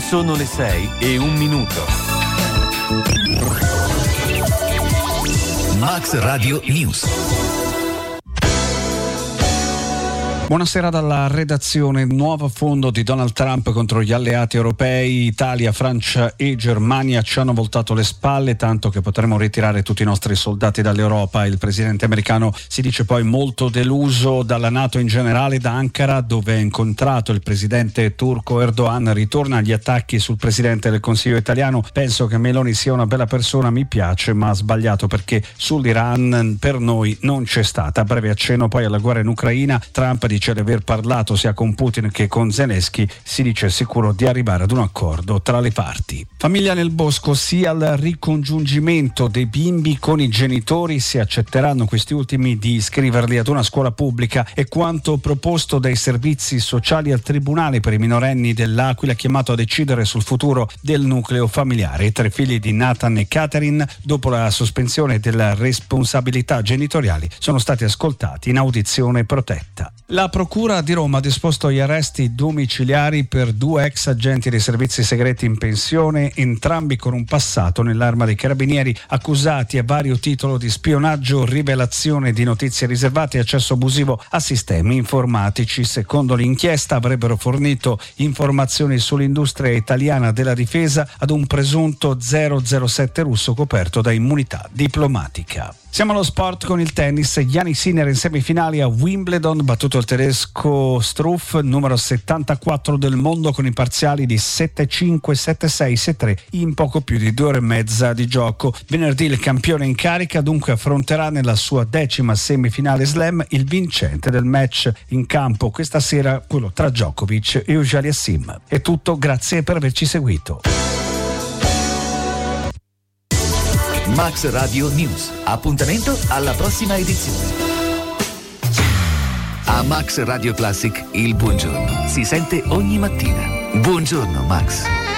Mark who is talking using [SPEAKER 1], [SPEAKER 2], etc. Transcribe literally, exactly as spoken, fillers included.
[SPEAKER 1] Sono le sei e un minuto.
[SPEAKER 2] Max Radio News.
[SPEAKER 3] Buonasera dalla redazione. Nuovo fondo di Donald Trump contro gli alleati europei. Italia, Francia e Germania ci hanno voltato le spalle, tanto che potremo ritirare tutti i nostri soldati dall'Europa. Il presidente americano si dice poi molto deluso dalla NATO in generale. Da Ankara, dove ha incontrato il presidente turco Erdogan, ritorna agli attacchi sul presidente del Consiglio italiano. Penso che Meloni sia una bella persona, mi piace, ma ha sbagliato perché sull'Iran per noi non c'è stata. Breve accenno poi alla guerra in Ucraina. Trump dice di aver parlato sia con Putin che con Zelensky, si dice sicuro di arrivare ad un accordo tra le parti. Famiglia nel bosco, sia al ricongiungimento dei bimbi con i genitori se accetteranno questi ultimi di iscriverli ad una scuola pubblica e quanto proposto dai servizi sociali al tribunale per i minorenni dell'Aquila, chiamato a decidere sul futuro del nucleo familiare. I tre figli di Nathan e Catherine, dopo la sospensione delle responsabilità genitoriali, sono stati ascoltati in audizione protetta. La Procura di Roma ha disposto gli arresti domiciliari per due ex agenti dei servizi segreti in pensione, entrambi con un passato nell'Arma dei Carabinieri, accusati a vario titolo di spionaggio, rivelazione di notizie riservate e accesso abusivo a sistemi informatici. Secondo l'inchiesta avrebbero fornito informazioni sull'industria italiana della difesa ad un presunto zero zero sette russo coperto da immunità diplomatica. Siamo allo sport con il tennis. Jannik Sinner in semifinali a Wimbledon, battuto il tedesco Struff, numero settantaquattro del mondo, con i parziali di sette cinque, sette sei, sette tre in poco più di due ore e mezza di gioco. Venerdì il campione in carica dunque affronterà nella sua decima semifinale slam il vincente del match in campo questa sera, quello tra Djokovic e Auger-Aliassime. È tutto, grazie per averci seguito.
[SPEAKER 2] Max Radio News. Appuntamento alla prossima edizione. A Max Radio Classic il buongiorno si sente ogni mattina. Buongiorno Max.